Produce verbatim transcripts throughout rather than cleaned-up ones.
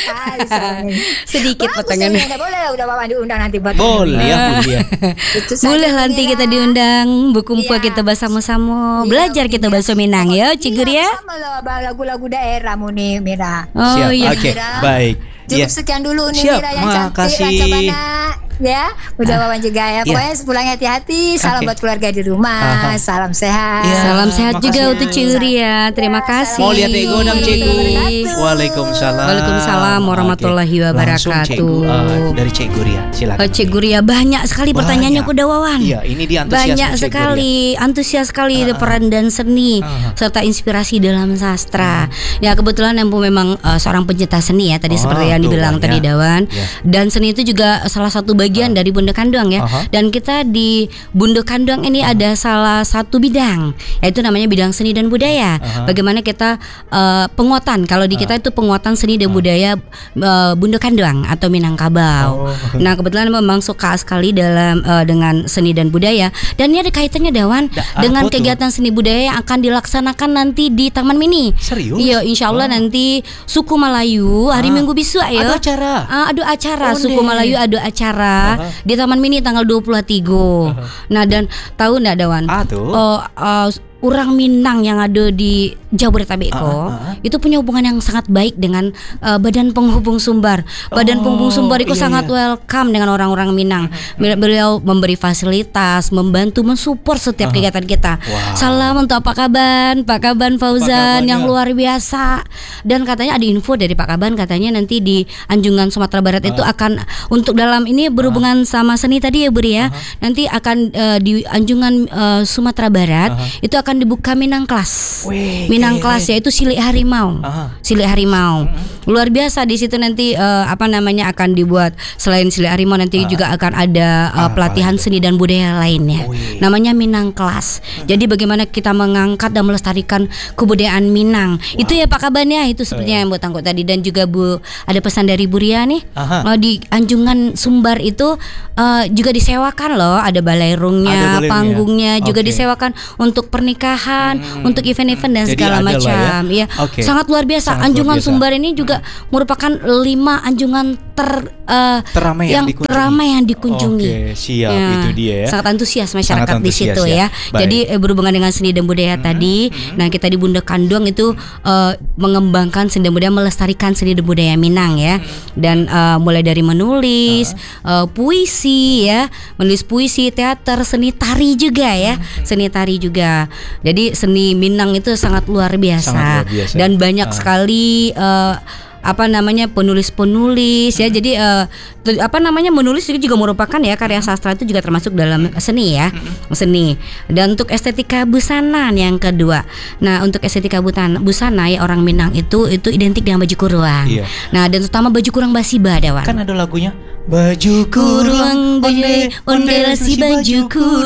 sekali sebenarnya. Sedikit Bagus potongan. ya, boleh lah udah Wawan diundang nanti buat Boleh ya, boleh ya. Itu saja, Boleh nanti Mira. kita diundang berkumpul Iya. kita bersama-sama Iya, belajar kita Mira. bahasa Minang ya Cigur ya. Iya, sama lah lagu-lagu daerah mu nih Mira. Oh Siap. iya. Oke, Mira. baik. Cukup Ya. sekian dulu nih Siap, Mira yang cantik makasih. Rancabana ya. Udah Wawan juga ya. Pokoknya pulang hati-hati. Salam Oke. buat keluarga di rumah. Aha. Salam sehat. Iya. Salam sehat makasih. juga untuk Cigur ya. Terima Ya, kasih. Mau lihat ego dong Cikgu. Wabarakatuh. Waalaikumsalam. Waalaikumsalam warahmatullahi Oke. wabarakatuh. Langsung Cikgu, uh, dari Cikgu ya, silakan. Oh, Cigur ya banyak sekali Banyak. pertanyaannya kuda Wawan. Iya, ini dia antusiasme Banyak Cikgu sekali, antusias sekali Ah, ah. peran dan seni Ah. serta inspirasi dalam sastra. Ya kebetulan Empu memang uh, seorang pencinta seni ya tadi Oh, seperti yang tuh, dibilang tadi banyak. Dawan. Ya. Dan seni itu juga salah satu bagian dari Bunda Kanduang ya. Aha. Dan kita di Bunda Kanduang ini ada salah satu bidang yaitu namanya bidang seni dan budaya. Aha. Bagaimana kita uh, penguatan kalau di kita itu penguatan seni dan budaya uh, Bunda Kanduang atau Minangkabau. Oh. Nah kebetulan memang suka sekali dalam uh, dengan seni dan budaya dan ini ada kaitannya Dawan Da- dengan apa tuh? kegiatan seni budaya yang akan dilaksanakan nanti di Taman Mini. Serius? Iya, insya Allah nanti suku Melayu hari Ah. Minggu besok ya. Ada acara? Ah, ada acara Oh, suku deh. Melayu ada acara Aha. di Taman Mini tanggal dua puluh tiga. Nah dan tahu enggak Dawan? Ah, tuh. Oh, uh, orang Minang yang ada di Jabodetabek Ah, ko, ah, ah. itu punya hubungan yang sangat baik dengan uh, Badan Penghubung Sumbar. Badan Oh, Penghubung Sumbar itu iya, sangat iya. welcome dengan orang-orang Minang. Beliau memberi fasilitas, membantu, mensupport setiap kegiatan kita. Wow. Salam untuk Pak Kaban, Pak Kaban Fauzan Kaban, yang ya. luar biasa. Dan katanya ada info dari Pak Kaban, katanya nanti di Anjungan Sumatera Barat itu akan untuk dalam ini berhubungan sama seni tadi ya Buri ya. Nanti akan uh, di Anjungan uh, Sumatera Barat itu akan dibuka Minang Kelas. Wih, Minang keren. Kelas yaitu Silik Harimau. Aha. Silik Harimau. Luar biasa di situ nanti uh, apa namanya akan dibuat selain Silik Harimau nanti juga akan ada uh, Ah, pelatihan apa itu? seni dan budaya lainnya. Wih. Namanya Minang Kelas. Jadi bagaimana kita mengangkat dan melestarikan kebudayaan Minang. Itu ya Pak Kaban ya, itu sepertinya yang buat tangkut tadi dan juga Bu ada pesan dari Bu Ria nih. Aha. Uh, di Anjungan Sumbar itu uh, juga disewakan loh, ada balai Ada rungnya, balerungnya. panggungnya juga Oke. disewakan untuk pernikahan, untuk event-event dan Jadi segala ada lah ya. macam. Iya, Oke. sangat luar biasa. Sangat luar Anjungan biasa. Sumbar ini juga merupakan lima anjungan ter uh, Teramai yang yang dikunjungi. teramai yang dikunjungi. Oke, siap, Ya, itu dia ya. Sangat antusias masyarakat Sangat di antusias situ ya. ya. Baik. Jadi eh, berhubungan dengan seni dan budaya tadi. Nah, kita di Bunda Kanduang itu eh, mengembangkan seni dan budaya, melestarikan seni dan budaya Minang ya. Dan eh, mulai dari menulis, eh, puisi ya, menulis puisi, teater, seni tari juga ya. Seni tari juga. Jadi seni Minang itu sangat luar biasa. Sangat luar biasa. Dan banyak Ah. sekali eh, apa namanya penulis-penulis ya. Jadi eh, tu- apa namanya menulis itu juga merupakan ya karya sastra itu juga termasuk dalam seni ya. Seni. Dan untuk estetika busana yang kedua. Nah, untuk estetika busana, busana ya orang Minang itu itu identik dengan baju kurung. Iya. Nah, dan terutama baju kurung basiba Dawan. Kan ada lagunya baju Kurung onde ondel si baju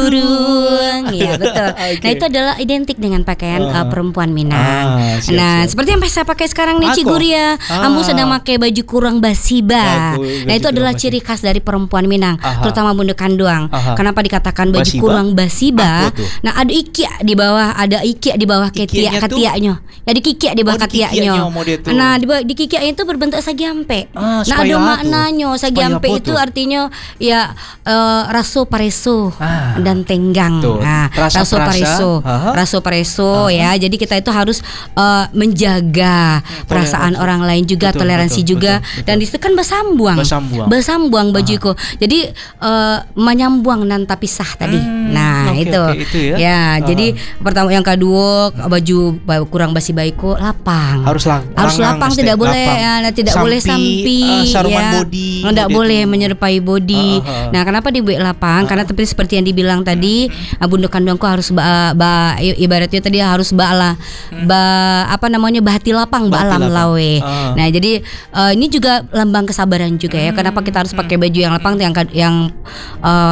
kurung. Iya betul. Oke. Nah itu adalah identik dengan pakaian Ah. uh, perempuan Minang. Ah, siap, Nah siap. seperti yang saya pakai sekarang nih Aku. Ciguria. Ah. Ambu sedang pakai baju kurung basiba. Bagus, Nah baju itu adalah kurung ciri khas dari perempuan Minang, Aha. terutama Bunda Kanduang. Aha. Kenapa dikatakan baju Basiba? kurung basiba? Apa tuh? Nah ada ikia di bawah, ada ikia di bawah Ikianya ketiak tuh? ketiaknya. Ya di kikiak di bawah Oh, di kikiaknya, ketiaknya. mau dia tuh. Nah di bawah- di kikiaknya itu berbentuk sagiampe. Ah, Nah supaya ada apa tuh? maknanya sagiampe Supaya apa itu tuh? artinya ya eh, raso pareso Ah. dan tenggang. Tuh, Nah, rasa raso perasa. pareso, Aha. raso pareso ya. Jadi kita itu harus eh, menjaga perasaan toleransi. orang lain juga, Betul, toleransi betul, juga. betul, betul. Dan di situ kan bersambuang, Bersambuang. bersambuang bajuku. Jadi eh, menyambuang dan tak pisah tadi. Hmm, Nah oke, itu, oke, itu ya. Ah. jadi pertama yang kedua baju ba- kurang basi baiku lapang. Harus lang- harus langang, lapang, Step, tidak boleh lapang. ya, nah, tidak Sampi, boleh sampi ah, saruman ya. body, Tidak body boleh itu. menyerupai body. Ah, ah. Nah, kenapa dibuat lapang? Karena tapi seperti yang dibilang tadi, ah, Bunda Kanduangku harus ba, ba i- ibaratnya tadi harus bala ba apa namanya bahati lapang Bahati balam lapang. lawe. Ah. Nah, jadi eh, ini juga lambang kesabaran juga ya. Kenapa kita harus pakai baju yang lapang yang kad- yang eh,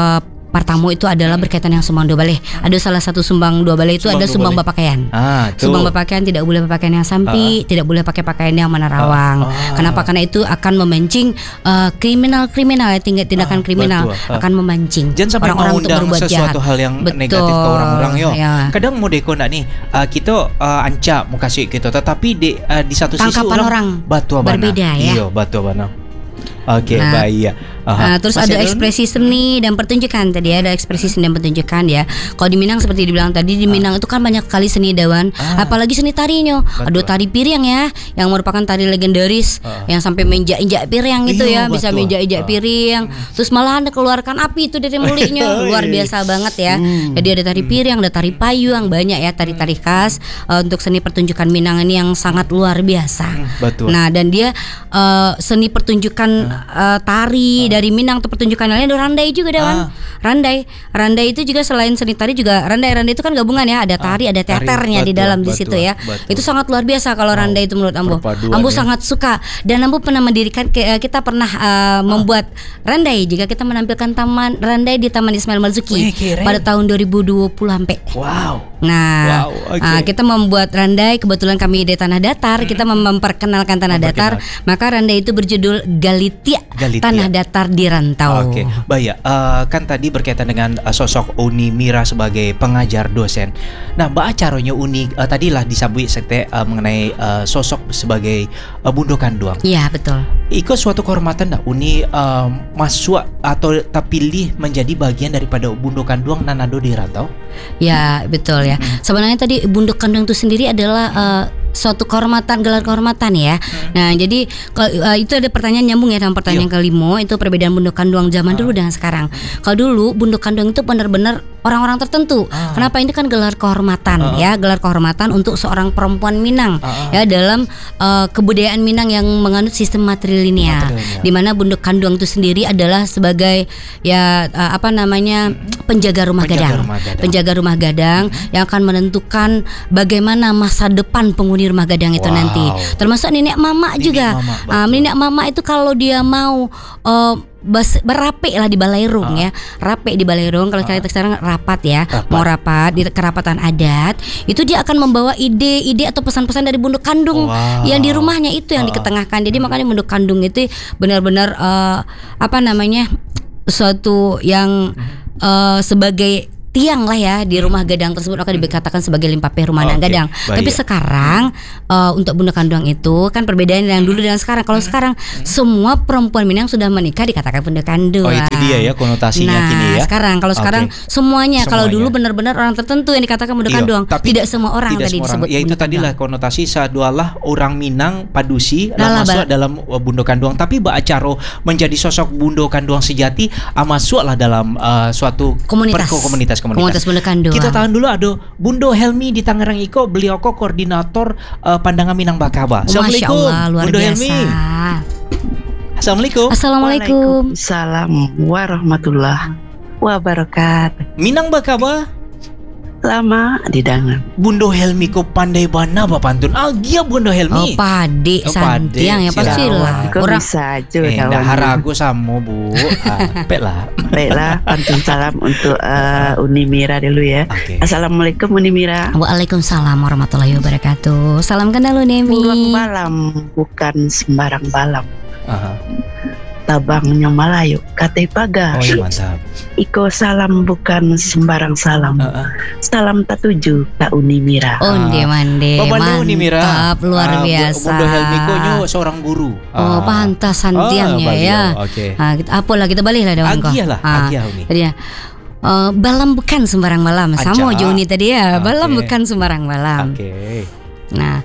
Partamu itu adalah berkaitan yang sumbang dua balai. Ada salah satu sumbang dua balai itu Sumbang ada dua sumbang balai. berpakaian. Ah, tuh. Sumbang berpakaian tidak boleh berpakaian yang sampi, tidak boleh pakai pakaian yang menerawang. Ah. Kenapa? Karena itu akan memancing uh, kriminal-kriminal, tindak- tindakan Ah, kriminal betul. Ah. akan memancing Jangan sampai orang-orang untuk mengundang berbuat jahat. sesuatu hal yang Betul, negatif ke orang-orang yo. ya. Kadang mau deko nak nih uh, kita uh, ancap mau kasih gitu, tetapi di uh, di satu sisi Tangkapan orang batu abana. berbeda, ya. Iya, batu abana. Oke, Nah, baik ya. Nah, terus Masih ada ekspresi seni dan pertunjukan tadi ada ekspresi seni dan pertunjukan ya. Kalau di Minang seperti dibilang tadi di Minang itu kan banyak sekali seni Dawan, Ah. apalagi seni tarinya. Ada tari piring ya, yang merupakan tari legendaris Ah. yang sampai menjak-injak piring itu Iya, ya, bisa betul. menjak-injak Ah. piring. Terus malahan keluarkan api itu dari mulutnya, luar biasa banget ya. Hmm. Jadi ada tari piring, ada tari payung, banyak ya tari-tari khas uh, untuk seni pertunjukan Minang ini yang sangat luar biasa. Betul. Nah, dan dia uh, seni pertunjukan uh, tari dari Minang atau pertunjukan lainnya ada randai juga Dawan. Ah. Randai, randai itu juga selain seni tari juga randai. Randai itu kan gabungan ya, ada tari, ada tari, teaternya di betul, dalam di betul, situ ya. betul. Itu sangat luar biasa kalau randai itu menurut Ambo. perpaduan Ambo ya. sangat suka dan Ambo pernah mendirikan ke- kita pernah uh, membuat randai jika kita menampilkan taman randai di Taman Ismail Marzuki Wih, keren. pada tahun dua ribu dua puluh sampai. Wow. Nah, Wow, oke. ah, kita membuat randai. Kebetulan kami di Tanah Datar, kita mem- memperkenalkan Tanah Datar. Maka randai itu berjudul Galitia, Galitia. Tanah Datar di Rantau. Oke, baik ya. Eh, kan tadi berkaitan dengan uh, sosok Uni Mira sebagai pengajar dosen. Nah, Mbak acaranya Uni uh, tadilah disabui sete uh, mengenai uh, sosok sebagai uh, Bundo Kanduang. Iya betul. Iko suatu kehormatan dah Uni uh, masuk atau terpilih menjadi bagian daripada Bundo Kanduang Nanado di Rantau. Ya betul ya. Sebenarnya tadi Bundo Kanduang itu sendiri adalah uh, suatu kehormatan, gelar kehormatan ya. Nah jadi kalau uh, itu ada pertanyaan nyambung ya dengan pertanyaan Iya. kelima, itu perbedaan Bundo Kanduang zaman dulu dengan sekarang. Kalau dulu Bundo Kanduang itu benar-benar orang-orang tertentu. Ah. Kenapa ini kan gelar kehormatan ya, gelar kehormatan untuk seorang perempuan Minang Ah, ah. ya dalam uh, kebudayaan Minang yang menganut sistem matrilineal. Matrilineal. Di mana Bundo Kanduang itu sendiri adalah sebagai ya uh, apa namanya penjaga rumah Penjaga gadang. rumah gadang. Penjaga rumah gadang yang akan menentukan bagaimana masa depan penghuni rumah gadang itu Wow. nanti. Termasuk nenek mama Nenek juga. mama, Ah, betul. nenek mama itu kalau dia mau uh, bas- berapik lah di balairung ya, rapik di balairung. Kalau kita sekarang rapat ya, Rapat. mau rapat di kerapatan adat, itu dia akan membawa ide-ide atau pesan-pesan dari Bundo Kandung Wow. yang di rumahnya itu yang Ah. diketengahkan. Jadi makanya Bundo Kandung itu benar-benar uh, apa namanya suatu yang uh, sebagai tiang lah ya di rumah gadang tersebut akan dikatakan sebagai limpapeh rumah anak Oke, gadang. baik. Tapi sekarang uh, untuk Bundo Kanduang itu kan perbedaan yang dulu dengan sekarang. Kalau sekarang semua perempuan Minang sudah menikah dikatakan Bundo Kanduang. Oh, itu dia ya konotasinya nah, kini ya. sekarang kalau Oke. sekarang semuanya, kalau Semuanya. dulu benar-benar orang tertentu yang dikatakan Bundo Iya, Kanduang. tapi Tidak semua orang tidak tadi semua disebut. orang. Ya itu Bundo tadilah Kanduang. konotasi sadualah orang Minang padusi lah Lah, lah, masuk ba- dalam uh, Bundo Kanduang. Tapi Mbak Acaro menjadi sosok Bundo Kanduang sejati uh, masuklah dalam uh, suatu Komunitas. perko- komunitas komunitas. Komunitas Bundo Kanduang. Kita tahan dulu ada Bundo Helmi di Tangerang Iko, beliau kok koordinator uh, Pandangan Minang Bakaba. Masya Assalamualaikum Allah luar Bundo biasa. Helmi. Assalamualaikum. Assalamualaikum. Waalaikumsalam warahmatullahi wabarakatuh. Minang Bakaba. Lama didangan. Bundo Helmi ko pandai bana ba pantun. Ah, gia Bundo Oh Helmi. pade Oh, santiang pade. ya pastilah. Kok Orang bisa aja Eh, dah kawan. harago samo Bu. Ah, pek lah. Baiklah, pantun salam untuk uh, Uni Mira dulu ya. Oke. Assalamualaikum Uni Mira. Waalaikumsalam warahmatullahi wabarakatuh. Salam kenal lu Pulang Nemi. balam bukan sembarang balam. Aha. Tabangnya Malayu, katai paga. Oh iya mantap. Iko salam bukan sembarang salam. Heeh. Salam tatuju Kak Uni Mira. Onde mande. Oh, Banda Uni Mira. Mantap, luar Ah, Bu- biasa. Bundo Helmi ko nyo seorang guru. Oh, Ah. pantas santiangnya Ah, ya. beliau, Oke. Ah, kita apa lah kita balik lah dewan kok. Agia lah, Ah, agia Uni. Tadi ya. Eh, balam bukan sembarang balam. Sama Aja. aja Uni tadi ya. Balam Oke. bukan sembarang balam. Oke. Nah,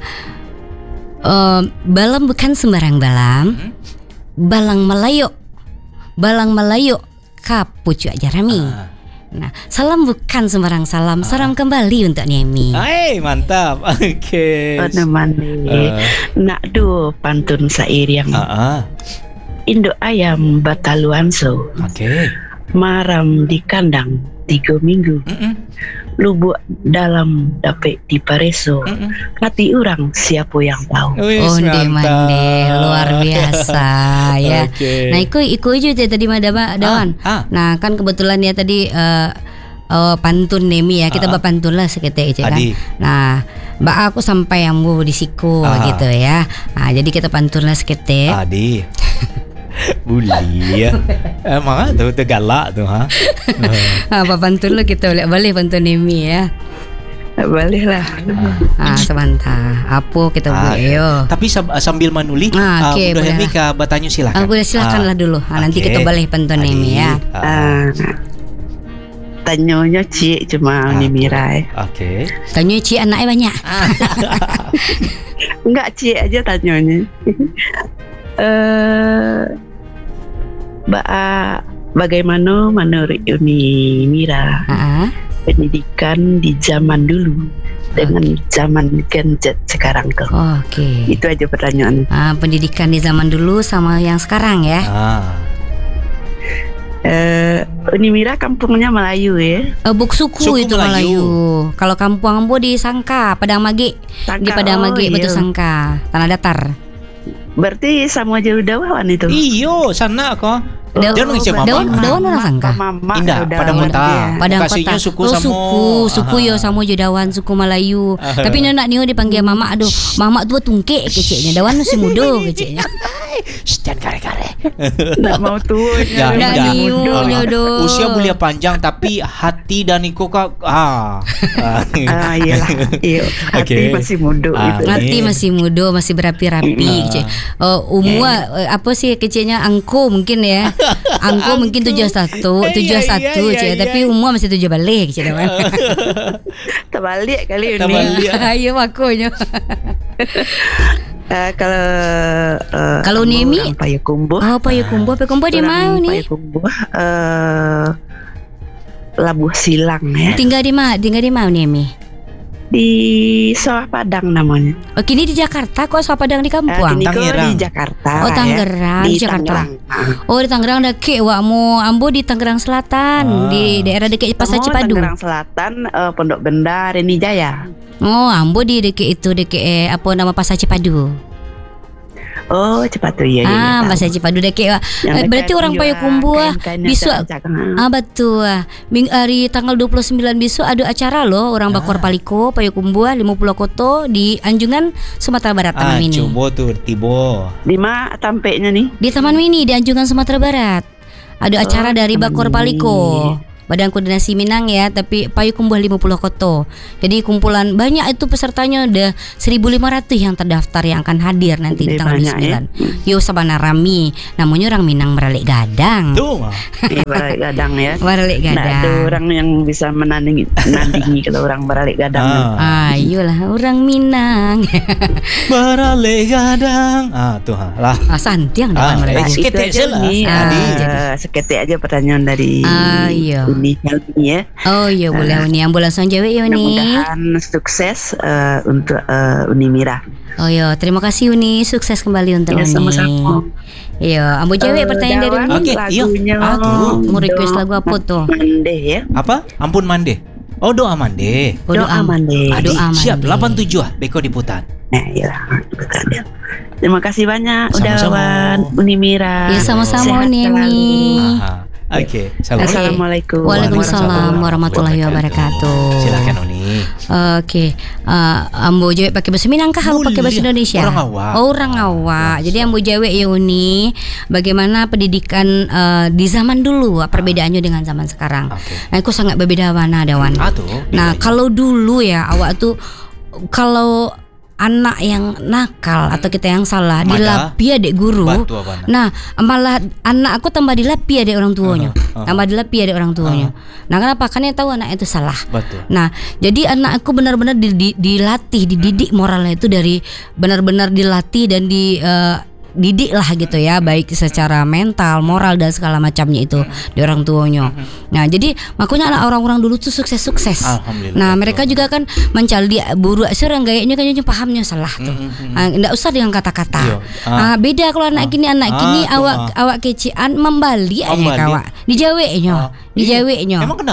eh, balam bukan sembarang balam. Hmm? Balang Melayu. Balang Melayu kapucu aja Rami. Ah. Nah, salam bukan sembarang salam. Salam kembali untuk Nemi. Hai, mantap. Oke. Oh, nemani. Eh, Nak do pantun sair yang ah, ah. Indo ayam bataluanso. Oke. Maram di kandang tiga minggu. Mm-mm. Lubuk dalam dapat di pareso. Mm-mm. Hati orang siapa yang tahu. Wis, Onde mantap. mande luar biasa ya. Oke. Nah, iku iku aja tadi Madama Dawan. Ah, ah. Nah, kan kebetulan ya tadi eh eh, pantun Nemi ya. Kita Ah, ah. berpantun lah seketik aja kan. Adi. Nah, Mbak aku sampai ambu di siku Ah. gitu ya. Nah, jadi kita pantun lah seketik. Adi. Buli ya. Emang tuh tuh galak tuh ha. Apa pantun lo kita boleh boleh pantun Nemi ya. Boleh lah. Ah, sebentar. Apa kita Ah, buat yo. Tapi sab- sambil manuli, Ah, uh, oke, Bunda boleh Helmi lah. ke bertanya silakan. Ah, boleh silakan lah dulu. Ah, nanti oke. kita boleh pantun Adi, Nemi ya. ah, Ah, tanyanya Cik cuma ah, Uni Mira. eh. Oke. Tanya cik anaknya banyak. Enggak Cik aja tanyanya. Eh, ba- bagaimana menurut Uni Mira Ah, pendidikan di zaman dulu dengan zaman gadget sekarang tuh? oke. Itu aja pertanyaan. Ah, pendidikan di zaman dulu sama yang sekarang ya. Ah. Eh, Uni Mira kampungnya Melayu ya. Eh, buk suku, Suku itu Melayu. Melayu. Kalau kampung ambo di Sangka, Padang Mage. Di Sangka, Padang oh, Mage, iya. betul Sangka, Tanah Datar. Berarti sama aja udawan itu. Iyo, sana kok. Da- Dia nunggu siapa? daun- daun orang Sangka? Mama, Indah, udah Padang Kota. dia. Padang Lokasinya Kota. suku oh, Samo. suku, suku Aha. yo Samo Judawan, suku Melayu. Tapi nak niu dipanggil mama, aduh, mama tu tungkek kecilnya. Dawan masih muda kecilnya. Shh, jangan kare-kare. Nggak mau tua. Ya, Nggak udah. niu, Ah, nyodoh. Usia belia panjang tapi hati dan iko kak ah. Ah, iyalah. Iya, hati Oke. masih muda Ah, gitu. Hati masih muda, masih berapi-rapi Ah. kecil. Uh, umur uh, apa sih kecilnya angko mungkin ya. Angko mungkin tujuh satu, Eh, tujuh iya, satu iya, kecil, iya, tapi iya. umur masih tujuh balik kecil Dawan. Terbalik kali ini. Terbalik. Iya makonya. Eh, kalau eh, Kalau kamu Nemi? orang Payakumbuh. Oh, Payakumbuh, Payakumbuh di mana nih? Payakumbuh eh Labuh Silang ya. Tinggal di mana? Tinggal di mana Nemi? Di Sawah Padang namanya. Oh, kini di Jakarta kok Sawah Padang di Eh, Kampuang? kini kau Tangerang. di Jakarta. Oh, ya. Tangerang, Di di Jakarta. Tangerang. Ah. Oh, di Tangerang deket wakmu. Ambo di Tangerang Selatan, Ah. di daerah dekat Pasar Kamu Cipadu. Tangerang Selatan, eh, Pondok Benda, Reni Jaya. Oh, Ambo di dekat itu dekat eh, apa nama Pasar Cipadu. Oh, cepat tuh ya. Ah, Pasar Cipadu dekat. Eh, berarti orang Payakumbuh ah, bisu ah betul. ah. Ming hari tanggal dua puluh sembilan bisu ada acara loh orang bakor paliko Payakumbuh lima puluh koto di Anjungan Sumatera Barat Ah, Taman Mini. coba tuh tibo. Di mana tampeknya nih? Di Taman Mini di Anjungan Sumatera Barat. Ada acara Oh, dari Taman Bakor Mini. Paliko. Badan Koordinasi Minang ya, tapi Payakumbuh lima puluh koto. Jadi kumpulan banyak itu pesertanya udah seribu lima ratus yang terdaftar yang akan hadir nanti di Lebih tanggal banyak, sembilan. Yo sabana rami. Namanya orang Minang Meralik Gadang. Tuh. Di Balik Gadang ya. Meralik Nggak ada Gadang. orang yang bisa menandingi, menandingi kalau orang Balik Gadang. Ah. Ayolah orang Minang. Beralih gadang. Ah, tuh ha. Lah. Ah, santiang Ah, dah eh, mereka. seketik Itu aja jelas. nih, Ah, eh, jadi. seketik aja pertanyaan dari Ah, iya. Uni Helmi ya. Oh iya boleh Uni, yang boleh langsung jawab ya Uni. Mudah-mudahan sukses eh, untuk eh, Uni Mira. Oh iya, terima kasih Uni, sukses kembali untuk Ya, Uni. sama-sama. Iya, ambo jawab Eh, pertanyaan dari Dawan, Uni. Oke, iya. lagunya Ah, tuh. Mau request lagu apa tuh? Mande ya. Apa? Ampun mande. Oh, doa mande. Oh, Doa Mande. Adi, Doa siap. mande. delapan tujuh ah, Beko di Putan. Nah, ya. Terima kasih banyak udah Sama-sama. lawan Uni Mira. Ya sama-sama Sehat Uni. selalu. Aha. Oke, salam. Oke. Assalamualaikum. Waalaikumsalam warahmatullahi wabarakatuh. Silakan Uni. Oke, eh, ambo jawab pakai bahasa Minang kah atau pakai bahasa Boleh. Indonesia? Orang awak. Oh, orang awak. Jadi ambo jawab ya Uni, bagaimana pendidikan eh, di zaman dulu, perbedaannya dengan zaman sekarang. Oke. Nah, aku sangat berbeda warna Dawan. Ah, tuh. Nah, bedanya. kalau dulu ya awak tuh kalau anak yang nakal atau kita yang salah Mada. dilapi adek guru. Batu apa nak? Nah, malah anak aku tambah dilapi adek orang tuanya. Uh-huh, uh-huh. Tambah dilapi adek orang tuanya. Nah, kenapa? Karena dia tahu anak itu salah. Betul. Nah, jadi anak aku benar-benar di- di- dilatih, dididik moralnya itu dari benar-benar dilatih dan di eh, didik lah gitu ya, baik secara mental, moral dan segala macamnya itu di orang tuanya. Nah, jadi makanya anak orang-orang dulu tuh sukses-sukses. Alhamdulillah. Nah, betul. mereka juga kan mencari buruk seorang gayanya kan jadi pahamnya salah tuh. Mm, mm, mm. Ah, nggak usah dengan kata-kata. Iya. Ah, beda kalau anak kini anak Ah, kini tuh, awak ah. awak kecian membali aja Membali. kawak. Dijaweknya, Ah, iya. dijaweknya. Emang kenapa?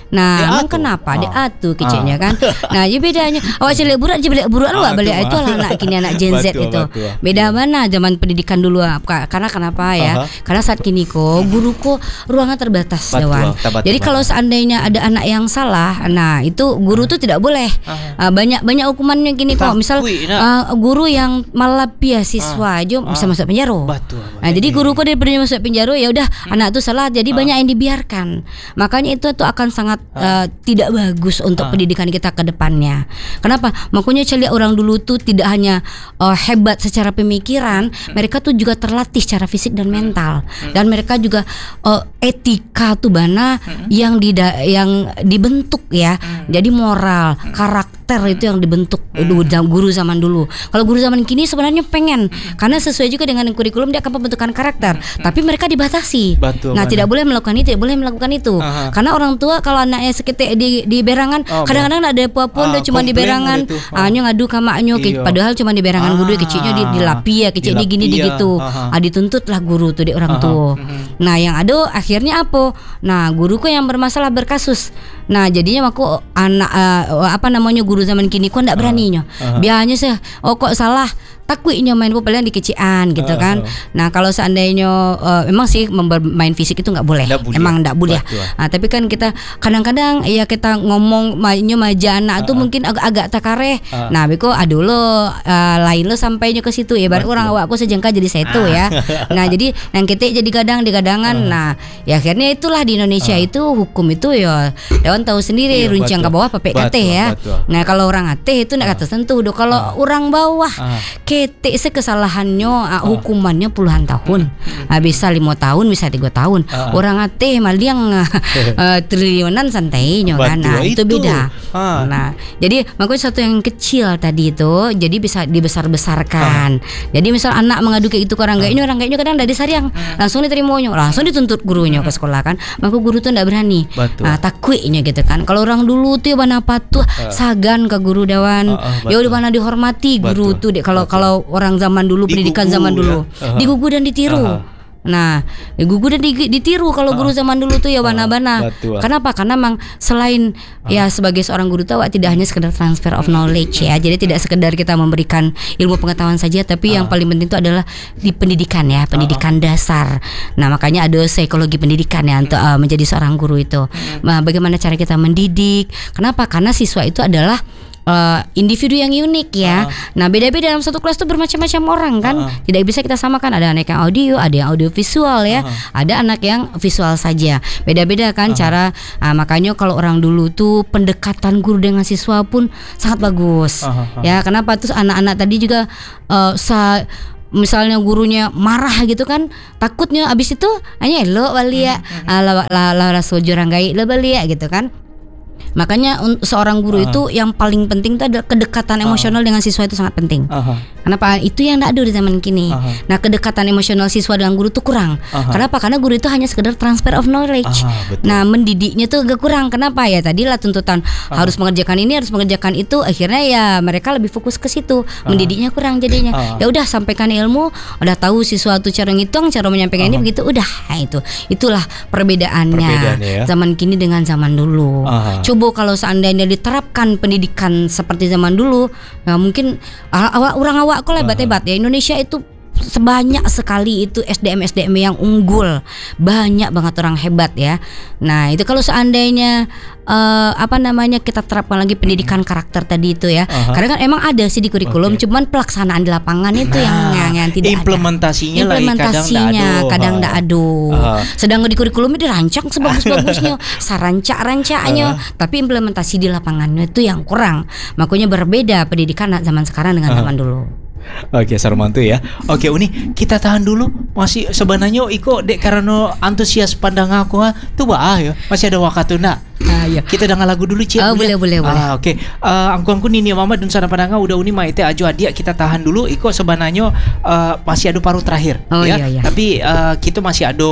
Nah, Dia emang atu. kenapa? Dia Ah. atuh kecilnya kan. Nah, jadi bedanya. Awak cilik burak, cilik burak lu Ah, balik tu, itu ah. lah anak kini anak Gen Z Betul, itu. betul. Beda mana zaman pendidikan dulu ah. Ka- Karena kenapa ya? Aha. Karena saat kini kok guru kok ruangan terbatas, Betul, Dewan. betul, Jadi betul. kalau seandainya ada anak yang salah, nah itu guru tuh tidak boleh. Ah, banyak banyak hukumannya gini kok. Misal Takui, nak. ah, guru yang malapia siswa aja bisa masuk penjara. Betul. Nah, jadi guruku daripada dia masuk penjara ya udah anak tuh salah jadi banyak yang dibiarkan. Makanya itu tuh akan sangat eh, tidak bagus untuk pendidikan kita ke depannya. Kenapa? Makanya saya lihat orang dulu tuh tidak hanya eh, hebat secara pemikiran, mereka tuh juga terlatih secara fisik dan mental. Dan mereka juga eh, etika tuh bana yang dida- yang dibentuk ya. Jadi moral, karakter itu yang dibentuk dulu guru zaman dulu. Kalau guru zaman kini sebenarnya pengen karena sesuai juga dengan kurikulum dia akan pembentukan karakter, tapi mereka dibatasi. Betul, Nah, benar. tidak boleh melakukan itu, tidak boleh melakukan itu. Aha. Karena orang tua kalau anaknya seketik di di berangan, Oh, kadang-kadang ada apa-apa Ah, dia cuma di komplain berangan, gitu. ah nyo ngadu ke maknyo, ke- Iya. padahal cuma di berangan Ah, guru kecilnya di dilapi ya, kecilnya gini di dilapia. gitu. Aha. Ah dituntutlah guru tuh di orang Aha. tua. Mhm. Nah, yang ada akhirnya apa? Nah, guruku yang bermasalah berkasus. Nah, jadinya aku anak eh, apa namanya guru zaman kini kok ndak beraninya. Biasanya sih, oh kok salah takutnya main bola paling di kecian gitu kan. Nah, kalau seandainya eh, memang sih main fisik itu nggak boleh. Nggak boleh. Emang nggak boleh. Betul. Nah, tapi kan kita kadang-kadang ya kita ngomong mainnya maja anak tuh mungkin agak-agak takare. Nah, beko aduh lo eh, lain lo sampainya ke situ ya. Baru orang awakku sejengka jadi setu ya. Nah, jadi nang ketik jadi kadang di kadangan. Nah, ya akhirnya itulah di Indonesia itu hukum itu ya Dewan tahu sendiri Iya, runcang ke betul. bawah papek kate Betul, ya. betul. Nah, kalau orang ate itu ndak kata sentuh. Do kalau orang bawah Ah. ketik sekesalahannya ah, hukumannya puluhan tahun. Ah, bisa lima tahun, bisa tiga tahun. Ah. Orang ate maliang eh, triliunan santainya kan. Nah, Betul, itu itu. beda. Ah. Nah, jadi makanya satu yang kecil tadi itu jadi bisa dibesar-besarkan. Jadi misal anak mengadu kayak itu ke orang kayaknya, orang kayaknya kadang ndak disariang, langsung diterimanya, langsung dituntut gurunya ke sekolah kan. Maka guru tuh ndak berani. Betul. Nah, takutnya gitu kan. Kalau orang dulu tuh ya bana patuh sagan ke guru Dewan. Ah, ah, Ya udah betul. bana dihormati guru Betul, tuh deh. Kalau betul. kalau orang zaman dulu pendidikan Digugu zaman ya. dulu Aha. digugu dan ditiru. Aha. Nah, digugu dan di- ditiru kalau guru zaman dulu tuh ya bana-bana. betul. Kenapa? Karena memang selain ya sebagai seorang guru tahu tidak hanya sekedar transfer of knowledge ya. Jadi tidak sekedar kita memberikan ilmu pengetahuan saja, tapi yang paling penting itu adalah di pendidikan ya, pendidikan dasar. Nah, makanya ada psikologi pendidikan ya untuk uh, menjadi seorang guru itu. Nah, bagaimana cara kita mendidik? Kenapa? Karena siswa itu adalah uh, individu yang unik ya. Nah, beda-beda dalam satu kelas itu bermacam-macam orang kan. Tidak bisa kita samakan. Ada anak yang audio, ada yang audio visual ya. Ada anak yang visual saja. Beda-beda kan cara. Ah, makanya kalau orang dulu tuh pendekatan guru dengan siswa pun sangat bagus. Aha, aha. Ya, kenapa tuh anak-anak tadi juga uh, sa misalnya gurunya marah gitu kan, takutnya abis itu hanya lo balik ya, la la la rasul jurang gai lo balik ya gitu kan. Makanya un- seorang guru itu yang paling penting itu adalah kedekatan emosional dengan siswa itu sangat penting. Aha. Kenapa? Itu yang tidak ada di zaman kini. Aha. Nah, kedekatan emosional siswa dengan guru itu kurang. Aha. Kenapa? Karena guru itu hanya sekedar transfer of knowledge. Ah, betul. Nah, mendidiknya tuh agak kurang. Kenapa? Ya tadilah tuntutan harus mengerjakan ini, harus mengerjakan itu. Akhirnya ya mereka lebih fokus ke situ. Mendidiknya kurang jadinya. Aha. Ya udah sampaikan ilmu, udah tahu siswa tuh cara ngitung, cara menyampaikan ini begitu udah. Nah, itu. Itulah perbedaannya. Perbedaannya ya. Zaman kini dengan zaman dulu. Aha. Coba kalau seandainya diterapkan pendidikan seperti zaman dulu, ya mungkin a- awak orang awak kok lebat-lebat ya. Indonesia itu sebanyak sekali itu S D M S D M yang unggul, banyak banget orang hebat ya. Nah, itu kalau seandainya eh, apa namanya kita terapkan lagi pendidikan karakter tadi itu ya. Aha. Karena kan emang ada sih di kurikulum, Oke. cuman pelaksanaan di lapangan itu yang, yang yang tidak ada. implementasinya lagi Implementasinya kadang ndak ada. Aha. Sedang di kurikulum itu dirancang sebagus-bagusnya, sarancak-rancaknya, tapi implementasi di lapangannya itu yang kurang. Makanya berbeda pendidikan zaman sekarang dengan zaman dulu. Oke, Sarmanto ya. Oke, Uni, kita tahan dulu. Masih sebenarnya iko dek karena antusias pandang aku ha. Tuh bah ya. Masih ada waktu nak. Ah, iya. Kita dengar lagu dulu Cik. Oh, boleh, boleh, boleh. Ah, oke. Eh, angku-angku Nini Mama dan sana pandanga udah Uni maite ajo adia kita tahan dulu. Iko sebenarnya eh, masih ada paruh terakhir Oh, ya. iya, iya. Tapi eh, kita masih ada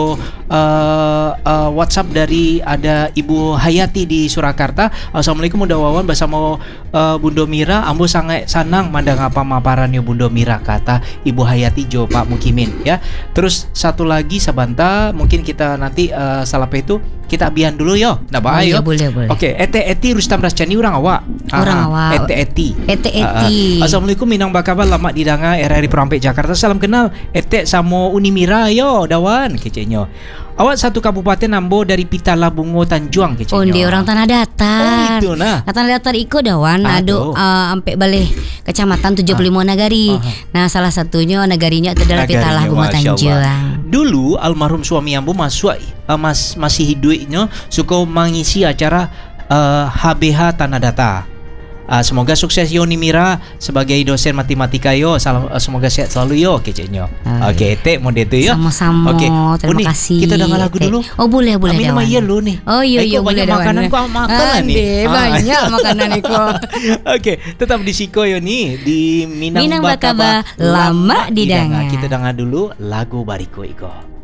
eh, eh, WhatsApp dari ada Ibu Hayati di Surakarta. Assalamualaikum Bunda Wawan bersama eh, Bunda Mira. Ambo sangat sanang mandang apa maparannya Bunda Mira kata Ibu Hayati Jo Pak Mukimin ya. Terus satu lagi Sabanta mungkin kita nanti uh, salah itu kita abian dulu yo. Nah, Oh, bahaya. iya, boleh, boleh. Oke, ete eti Rustam Rascani orang awak. Orang Ah, awak. Ete eti. Ete eti. Ah, ah. Assalamualaikum Minang Bakaba lama didanga R R I Perampek Jakarta. Salam kenal. Ete samo Unimira yo dawan kecenya. Awak satu kabupaten Ambo dari Pitala Bungo Tanjuang kecenya. Oh, dia orang Tanah Datar. Oh, itu nah. Nah, Tanah Datar iko dawan Aduh. ado uh, ampe balik kecamatan tujuh puluh lima nagari. Aha. Nah, salah satunya nagarinya itu adalah Nagarinya, Pitalah Bungo Masya Allah. Tanjuang. Dulu almarhum suami Ambo masuk uh, mas, masih hidupnya suka mengisi acara uh, H B H Tanah Datar. Uh, semoga sukses yo Nimira sebagai dosen matematika yo. Salam, uh, semoga sehat selalu yo kecenya. Ah, Oke, Ete mau itu ya. Sama-sama. Oke. Terima Uni, kasih. kita dengar lagu Teh. dulu. Oh, boleh, boleh Minum dawan. aja lu nih. Oh, iya, Eh, iya, kok boleh banyak dawan. makanan kok makan Ah, nih. deh, Ah. banyak makanan iko. Oke, tetap di Siko yo nih di Minang, Minang Bakaba Bakaba, lama didanga. Kita dengar dulu lagu Bariko iko.